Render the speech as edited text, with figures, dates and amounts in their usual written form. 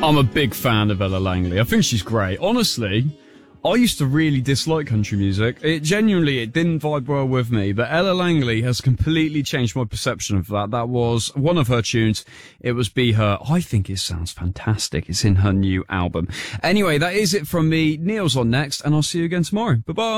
I'm a big fan of Ella Langley. I think she's great. Honestly, I used to really dislike country music. It didn't vibe well with me, but Ella Langley has completely changed my perception of that. That was one of her tunes. It was Be Her. I think it sounds fantastic. It's in her new album. Anyway, that is it from me. Neil's on next, and I'll see you again tomorrow. Bye-bye.